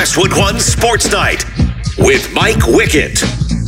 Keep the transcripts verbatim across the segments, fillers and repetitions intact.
Westwood One Sports Night with Mike Wickett.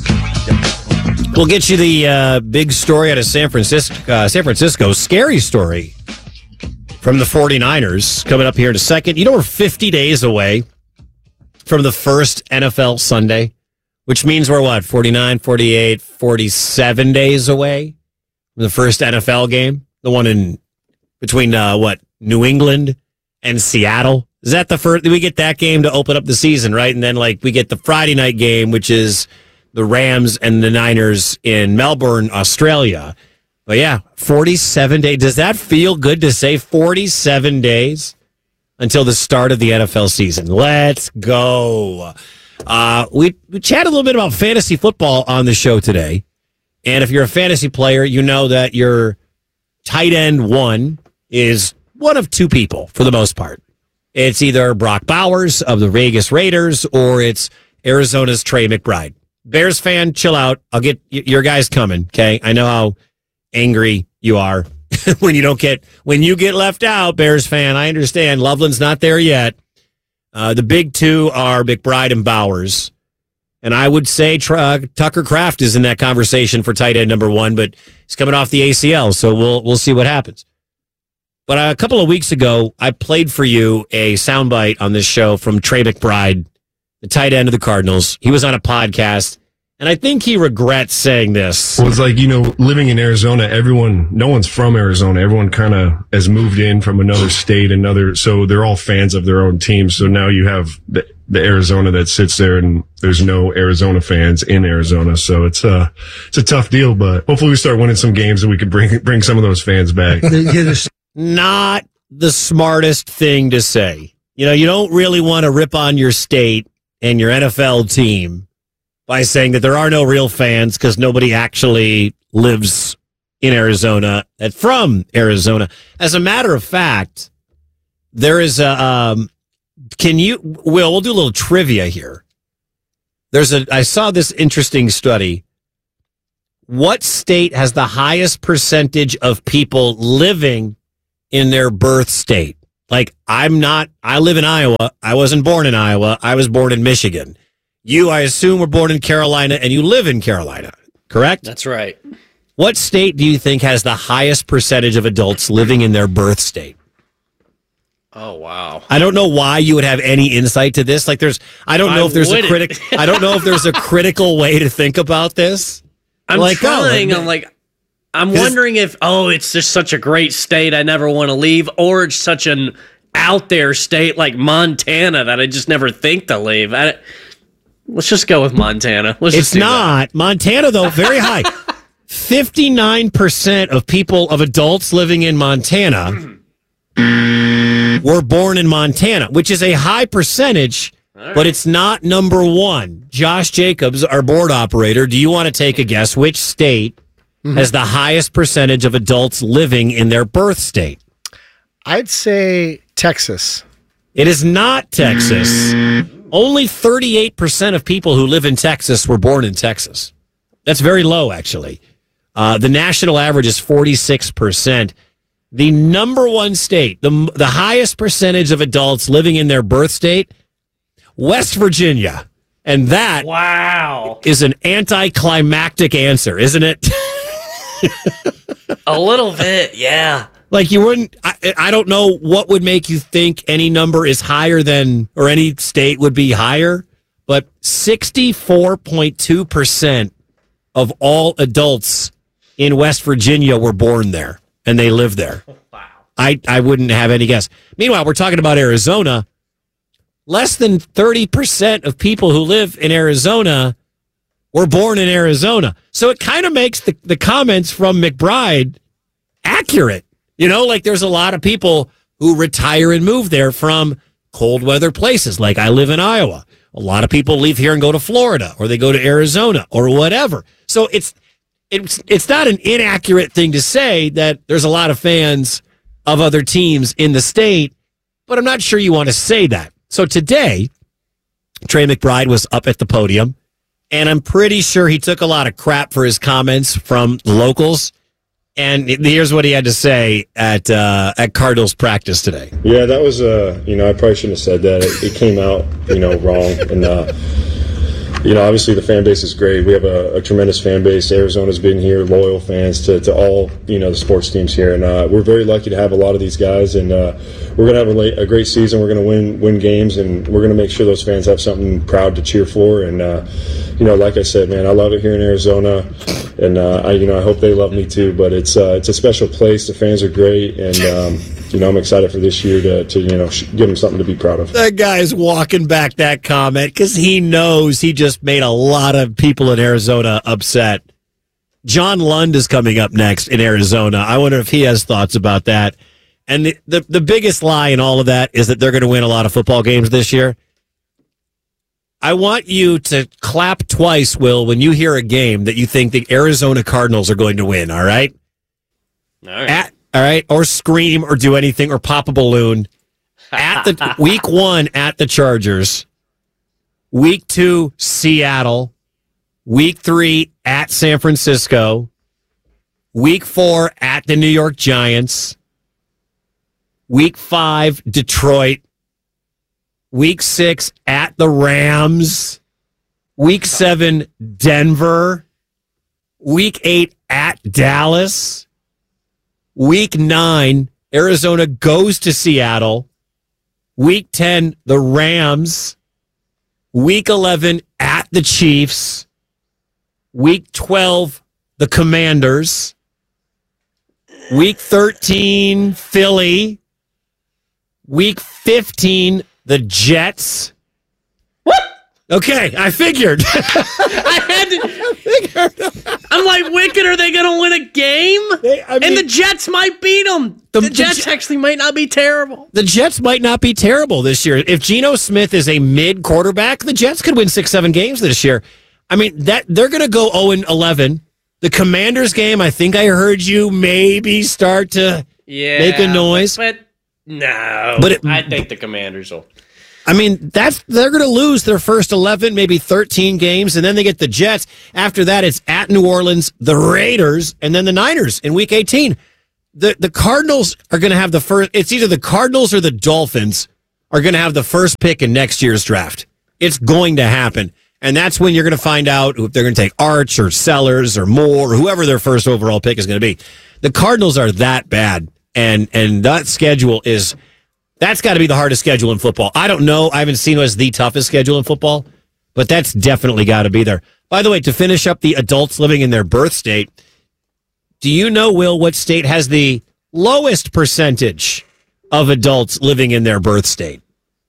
We'll get you the uh, big story out of San Francisco. Uh, San Francisco, scary story from the 49ers coming up here in a second. You know, we're fifty days away from the first N F L Sunday, which means we're what, forty-nine, forty-eight, forty-seven days away from the first N F L game, the one in between uh, what, New England and Seattle. Is that the first? We get that game to open up the season, right? And then like we get the Friday night game, which is the Rams and the Niners in Melbourne, Australia. But yeah, forty-seven days. Does that feel good to say forty-seven days until the start of the N F L season? Let's go. Uh, we, we chatted a little bit about fantasy football on the show today. And if you're a fantasy player, you know that your tight end one is one of two people for the most part. It's either Brock Bowers of the Vegas Raiders or it's Arizona's Trey McBride. Bears fan, chill out. I'll get your guys coming, okay? I know how angry you are when you don't get when you get left out, Bears fan. I understand. Loveland's not there yet. Uh, the big two are McBride and Bowers. And I would say uh, Tucker Kraft is in that conversation for tight end number one, but he's coming off the A C L, so we'll we'll see what happens. But a couple of weeks ago, I played for you a soundbite on this show from Trey McBride, the tight end of the Cardinals. He was on a podcast, and I think he regrets saying this. Well, it's like, you know, living in Arizona, everyone, no one's from Arizona. Everyone kind of has moved in from another state, another, so they're all fans of their own team. So now you have the, the Arizona that sits there, and there's no Arizona fans in Arizona. So it's a, it's a tough deal, but hopefully we start winning some games and we can bring, bring some of those fans back. Not the smartest thing to say. You know, you don't really want to rip on your state and your N F L team by saying that there are no real fans because nobody actually lives in Arizona and from Arizona. As a matter of fact, there is a, um, can you, Will, we'll do a little trivia here. There's a, I saw this interesting study. What state has the highest percentage of people living in their birth state? Like, I'm not, I live in Iowa. I wasn't born in Iowa. I was born in Michigan. You, I assume, were born in Carolina and you live in Carolina, correct? That's right. What state do you think has the highest percentage of adults living in their birth state? Oh, wow. I don't know why you would have any insight to this. Like, there's, I don't know I if there's wouldn't. a critic, I don't know if there's a critical way to think about this. I'm like, trying. oh, I'm like, I'm wondering if, oh, it's just such a great state I never want to leave, or it's such an out there state like Montana that I just never think to leave. I, let's just go with Montana. Let's It's just do not. that. Montana, though, very high. fifty-nine percent of people, of adults living in Montana were born in Montana, which is a high percentage, All but right. it's not number one. Josh Jacobs, our board operator, do you want to take a guess which state has the highest percentage of adults living in their birth state? I'd say Texas. It is not Texas. Only thirty-eight percent of people who live in Texas were born in Texas. That's very low, actually. Uh, the national average is forty-six percent. The number one state, the, the highest percentage of adults living in their birth state, West Virginia. And that Wow. is an anticlimactic answer, isn't it? A little bit, yeah. Like you wouldn't, I, I don't know what would make you think any number is higher than, or any state would be higher, but sixty-four point two percent of all adults in West Virginia were born there and they live there. Wow. I, I wouldn't have any guess. Meanwhile, we're talking about Arizona. Less than thirty percent of people who live in Arizona were born in Arizona. So it kind of makes the, the comments from McBride accurate. You know, like there's a lot of people who retire and move there from cold weather places. Like I live in Iowa. A lot of people leave here and go to Florida, or they go to Arizona or whatever. So it's it's it's not an inaccurate thing to say that there's a lot of fans of other teams in the state, but I'm not sure you want to say that. So today, Trey McBride was up at the podium, and I'm pretty sure he took a lot of crap for his comments from locals. And here's what he had to say at uh, at Cardinals practice today. Yeah, that was, uh, you know, I probably shouldn't have said that. It, it came out, you know, wrong. And, uh, you know, obviously the fan base is great. We have a, a tremendous fan base. Arizona's been here, loyal fans to, to all, you know, the sports teams here. And uh, we're very lucky to have a lot of these guys. And uh, we're going to have a, late, a great season. We're going to win win games. And we're going to make sure those fans have something proud to cheer for. And, uh, you know, like I said, man, I love it here in Arizona. And, uh, I, you know, I hope they love me too. But it's uh, it's a special place. The fans are great. And, um, you know, I'm excited for this year to, to you know, sh- give them something to be proud of. That guy's walking back that comment because he knows he just made a lot of people in Arizona upset. John Lund is coming up next in Arizona. I wonder if he has thoughts about that. And the, the, the biggest lie in all of that is that they're going to win a lot of football games this year. I want you to clap twice, Will, when you hear a game that you think the Arizona Cardinals are going to win, all right? All right. At, all right, or scream or do anything or pop a balloon. At the week one at the Chargers, week two Seattle, week three at San Francisco, week four at the New York Giants, week five Detroit, week six at the Rams, week seven Denver, week eight at Dallas, week nine Arizona goes to Seattle, week ten the Rams, week eleven at the Chiefs, week twelve the Commanders, week thirteen Philly, week fifteen the Jets. What? Okay, I figured. I had to. I figured. I'm like, Wicked, are they going to win a game? They- I and mean- the Jets might beat them. The- The, the Jets Je- actually might not be terrible. The Jets might not be terrible this year. If Geno Smith is a mid quarterback, the Jets could win six, seven games this year. I mean, that they're going to go oh and eleven. The Commanders game, I think I heard you maybe start to Yeah, make a noise. But, but no. But it- I think the Commanders will. I mean, that's they're going to lose their first eleven, maybe thirteen games, and then they get the Jets. After that, it's at New Orleans, the Raiders, and then the Niners in Week eighteen. The the Cardinals are going to have the first. It's either the Cardinals or the Dolphins are going to have the first pick in next year's draft. It's going to happen, and that's when you're going to find out if they're going to take Arch or Sellers or Moore or whoever their first overall pick is going to be. The Cardinals are that bad, and and that schedule is. That's got to be the hardest schedule in football. I don't know. I haven't seen it as the toughest schedule in football, but that's definitely got to be there. By the way, to finish up the adults living in their birth state, do you know, Will, what state has the lowest percentage of adults living in their birth state?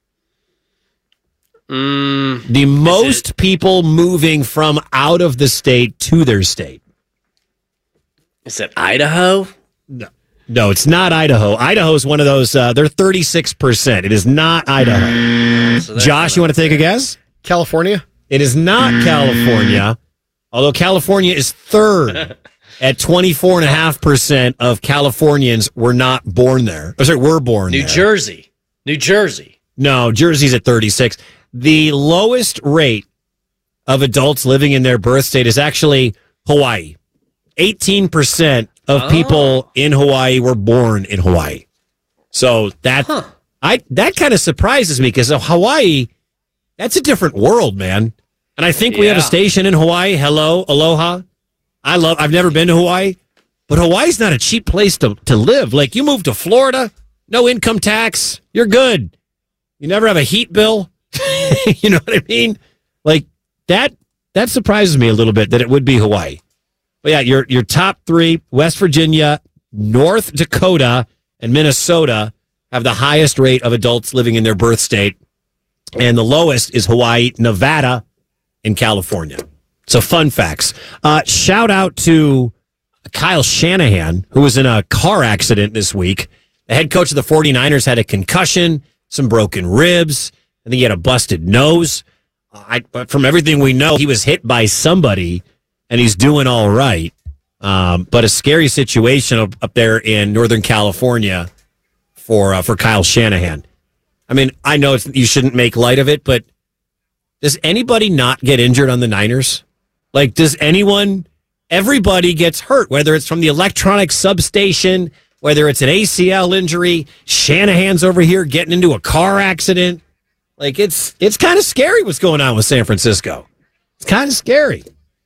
Mm, The most people moving from out of the state to their state. is it Idaho? No. No, it's not Idaho. Idaho is one of those, uh, they're thirty-six percent. It is not Idaho. So that's Josh, you want to take a guess? California? It is not California, although California is third at twenty-four point five percent of Californians were not born there. Oh, sorry, were born New there. Jersey. New Jersey. No, Jersey's at thirty-six. The lowest rate of adults living in their birth state is actually Hawaii. eighteen percent of Oh. people in Hawaii were born in Hawaii. So that Huh. I that kind of surprises me because Hawaii, that's a different world, man. And I think we have a Yeah. station in Hawaii. Hello, aloha. I love. I've never been to Hawaii, but Hawaii's not a cheap place to to live. Like you move to Florida, no income tax, you're good. You never have a heat bill. You know what I mean? Like that. That surprises me a little bit that it would be Hawaii. But yeah, your your top three: West Virginia, North Dakota, and Minnesota have the highest rate of adults living in their birth state, and the lowest is Hawaii, Nevada, and California. So fun facts. Uh, shout out to Kyle Shanahan, who was in a car accident this week. The head coach of the 49ers had a concussion, some broken ribs. I think he had a busted nose. I, but from everything we know, he was hit by somebody, and he's doing all right. Um, but a scary situation up, up there in Northern California for uh, for Kyle Shanahan. I mean, I know it's, you shouldn't make light of it, but does anybody not get injured on the Niners? Like, does anyone everybody gets hurt, whether it's from the electronic substation, whether it's an A C L injury, Shanahan's over here getting into a car accident. Like, it's it's kind of scary what's going on with San Francisco. It's kind of scary.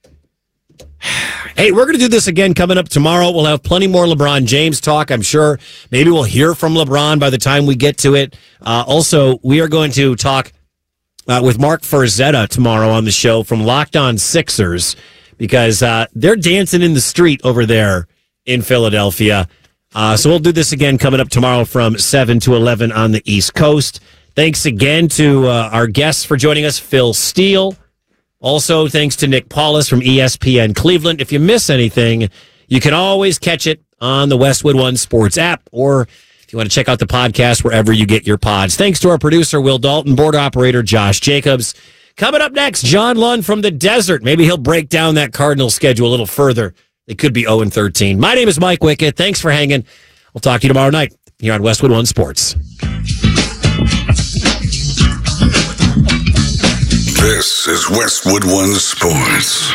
Hey, we're going to do this again coming up tomorrow. We'll have plenty more LeBron James talk, I'm sure. Maybe we'll hear from LeBron by the time we get to it. Uh, also, we are going to talk uh, with Mark Farzetta tomorrow on the show from Locked On Sixers, because uh, they're dancing in the street over there in Philadelphia. Uh, so we'll do this again coming up tomorrow from seven to eleven on the East Coast. Thanks again to uh, our guests for joining us, Phil Steele. Also, thanks to Nick Paulus from E S P N Cleveland. If you miss anything, you can always catch it on the Westwood One Sports app, or if you want to check out the podcast wherever you get your pods. Thanks to our producer, Will Dalton, board operator, Josh Jacobs. Coming up next, John Lund from the desert. Maybe he'll break down that Cardinals schedule a little further. They could be oh and thirteen. My name is Mike Wickett. Thanks for hanging. We'll talk to you tomorrow night here on Westwood One Sports. This is Westwood One Sports.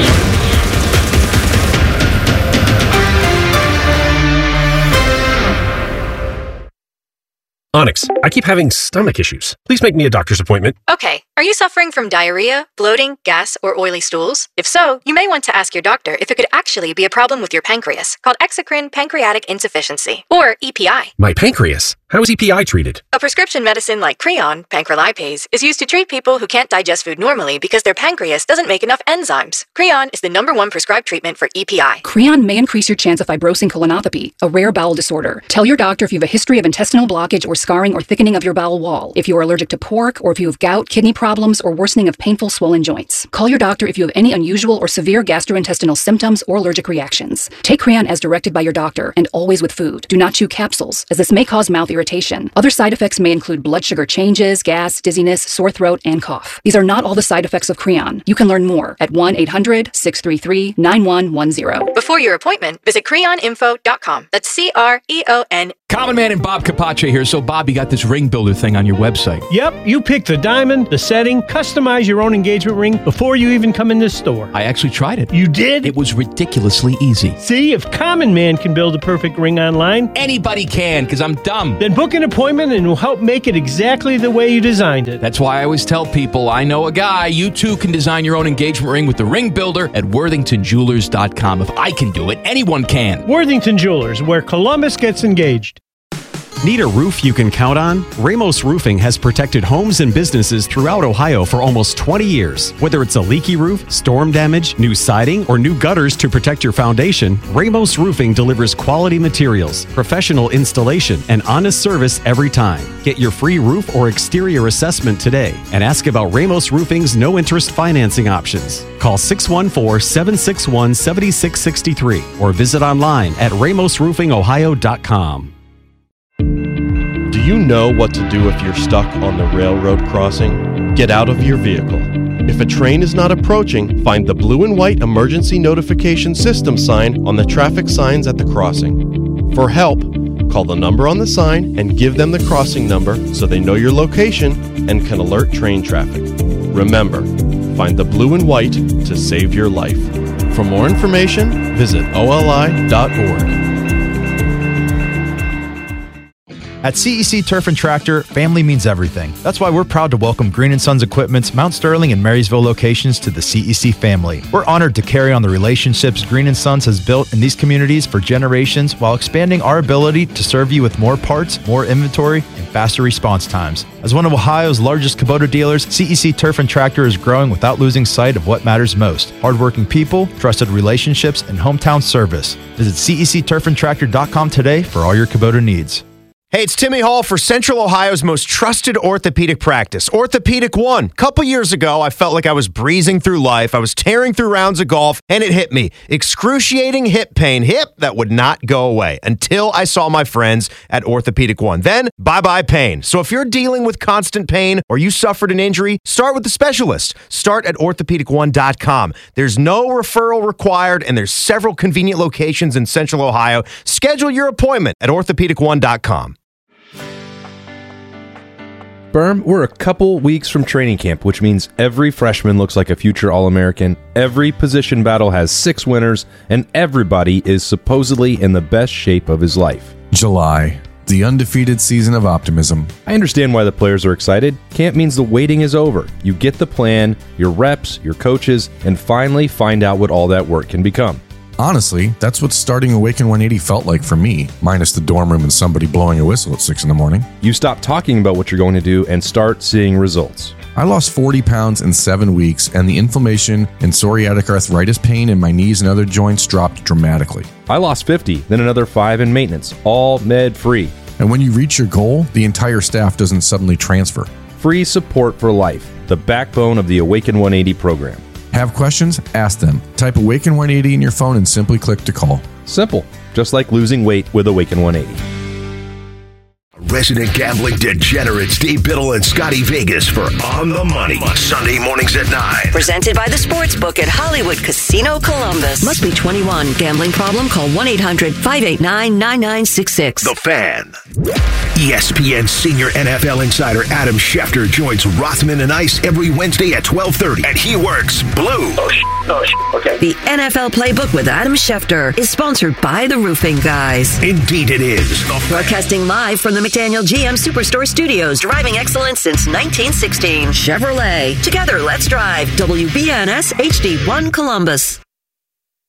Onyx, I keep having stomach issues. Please make me a doctor's appointment. Okay, are you suffering from diarrhea, bloating, gas, or oily stools? If so, you may want to ask your doctor if it could actually be a problem with your pancreas, called exocrine pancreatic insufficiency, or E P I. My pancreas? How is E P I treated? A prescription medicine like Creon, pancrelipase, is used to treat people who can't digest food normally because their pancreas doesn't make enough enzymes. Creon is the number one prescribed treatment for E P I. Creon may increase your chance of fibrosing colonopathy, a rare bowel disorder. Tell your doctor if you have a history of intestinal blockage or scarring or thickening of your bowel wall, if you are allergic to pork, or if you have gout, kidney problems, or worsening of painful swollen joints. Call your doctor if you have any unusual or severe gastrointestinal symptoms or allergic reactions. Take Creon as directed by your doctor, and always with food. Do not chew capsules, as this may cause mouth irritation. Other side effects may include blood sugar changes, gas, dizziness, sore throat, and cough. These are not all the side effects of Creon. You can learn more at one eight hundred, six three three, nine one one zero. Before your appointment, visit creon info dot com. That's C R E O N. Common Man and Bob Capace here. So, Bob, you got this ring builder thing on your website. Yep, you pick the diamond, the setting, customize your own engagement ring before you even come in this store. I actually tried it. You did? It was ridiculously easy. See, if Common Man can build a perfect ring online, anybody can, because I'm dumb. Then book an appointment and we'll help make it exactly the way you designed it. That's why I always tell people, I know a guy. You too can design your own engagement ring with the ring builder at worthington jewelers dot com. If I can do it, anyone can. Worthington Jewelers, where Columbus gets engaged. Need a roof you can count on? Ramos Roofing has protected homes and businesses throughout Ohio for almost twenty years. Whether it's a leaky roof, storm damage, new siding, or new gutters to protect your foundation, Ramos Roofing delivers quality materials, professional installation, and honest service every time. Get your free roof or exterior assessment today and ask about Ramos Roofing's no-interest financing options. Call six one four, seven six one, seven six six three or visit online at ramos roofing ohio dot com. Do you know what to do if you're stuck on the railroad crossing? Get out of your vehicle. If a train is not approaching, find the blue and white emergency notification system sign on the traffic signs at the crossing. For help, call the number on the sign and give them the crossing number so they know your location and can alert train traffic. Remember, find the blue and white to save your life. For more information, visit O L I dot org. At C E C Turf and Tractor, family means everything. That's why we're proud to welcome Green and Sons Equipment's Mount Sterling and Marysville locations to the C E C family. We're honored to carry on the relationships Green and Sons has built in these communities for generations while expanding our ability to serve you with more parts, more inventory, and faster response times. As one of Ohio's largest Kubota dealers, C E C Turf and Tractor is growing without losing sight of what matters most: hardworking people, trusted relationships, and hometown service. Visit C E C turf and tractor dot com today for all your Kubota needs. Hey, it's Timmy Hall for Central Ohio's most trusted orthopedic practice, Orthopedic One. A couple years ago, I felt like I was breezing through life. I was tearing through rounds of golf, and it hit me. Excruciating hip pain. Hip that would not go away until I saw my friends at Orthopedic One. Then, bye-bye pain. So if you're dealing with constant pain or you suffered an injury, start with the specialist. Start at orthopedic one dot com. There's no referral required, and there's several convenient locations in Central Ohio. Schedule your appointment at orthopedic one dot com. Berm, we're a couple weeks from training camp, which means every freshman looks like a future All-American, every position battle has six winners, and everybody is supposedly in the best shape of his life. July, the undefeated season of optimism. I understand why the players are excited. Camp means the waiting is over. You get the plan, your reps, your coaches, and finally find out what all that work can become. Honestly, that's what starting Awaken one eighty felt like for me, minus the dorm room and somebody blowing a whistle at six in the morning. You stop talking about what you're going to do and start seeing results. I lost forty pounds in seven weeks, and the inflammation and psoriatic arthritis pain in my knees and other joints dropped dramatically. I lost fifty, then another five in maintenance, all med-free. And when you reach your goal, the entire staff doesn't suddenly transfer. Free support for life, the backbone of the Awaken one eighty program. Have questions? Ask them. Type Awaken one eighty in your phone and simply click to call. Simple, just like losing weight with Awaken one eighty. Resident gambling degenerates Dave Biddle and Scotty Vegas for On the Money. Sunday mornings at nine. Presented by the Sportsbook at Hollywood Casino Columbus. Must be twenty-one. Gambling problem? Call one eight hundred five eight nine nine nine six six. The Fan. E S P N senior N F L insider Adam Schefter joins Rothman and Ice every Wednesday at twelve thirty, and he works blue. Oh, sh- oh sh- okay. The N F L Playbook with Adam Schefter is sponsored by the Roofing Guys. Indeed it is. Broadcasting live from the McDaniel G M Superstore Studios, driving excellence since nineteen sixteen. Chevrolet. Together, let's drive. W B N S H D one Columbus.